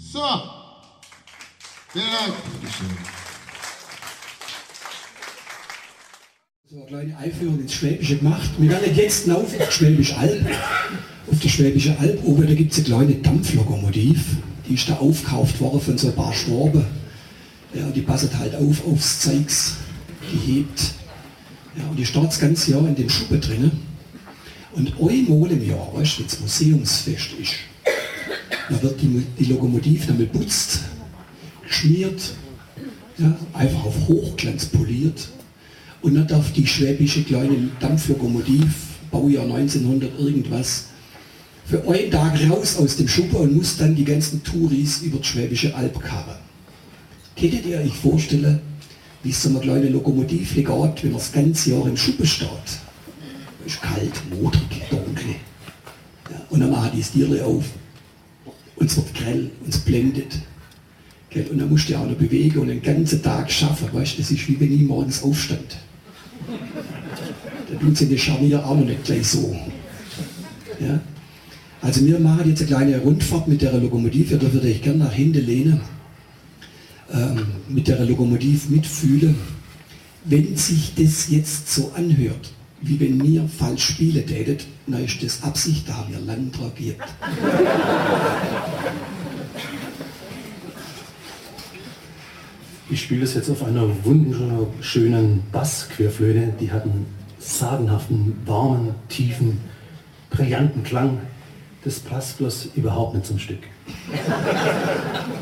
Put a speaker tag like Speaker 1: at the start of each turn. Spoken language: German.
Speaker 1: So. Vielen Dank.
Speaker 2: So eine kleine Einführung ins Schwäbische gemacht. Wir werden jetzt auf die Schwäbische Alb. Auf der Schwäbische Alb oben, da gibt es eine kleine Dampflokomotiv. Die ist da aufgekauft worden von so ein paar Schwaben. Ja, die passt halt aufs Zeugs. Die hebt. Ja, und die steht das ganze Jahr in dem Schuppen drin. Und einmal im Jahr, weißt du, wenn das Museumsfest ist, da wird die Lokomotive dann putzt, geschmiert, ja, einfach auf Hochglanz poliert. Und dann darf die schwäbische kleine Dampflokomotive, Baujahr 1900 irgendwas, für einen Tag raus aus dem Schuppen und muss dann die ganzen Touris über die Schwäbische Alb karren. Könntet ihr euch vorstellen, wie es so eine kleine Lokomotive geht, wenn man das ganze Jahr im Schuppen steht? Es ist kalt, modrig, dunkel. Ja, und dann machen die das Tierchen auf. Und es wird grell und es blendet. Und dann musst du ja auch noch bewegen und den ganzen Tag schaffen. Weißt du, das ist wie wenn ich morgens aufstand. Da tut sie in der Scharnier auch noch nicht gleich so. Ja? Also wir machen jetzt eine kleine Rundfahrt mit der Lokomotive. Da würde ich gerne nach hinten lehnen. Mit der Lokomotive mitfühlen. Wenn sich das jetzt so anhört, wie wenn wir falsch spielen tätet, dann ist das Absicht, da haben wir Landtrag gehabt.
Speaker 3: Ich spiele es jetzt auf einer wunderschönen Bassquerflöte. Die hat einen sagenhaften, warmen, tiefen, brillanten Klang. Das passt bloß überhaupt nicht zum Stück.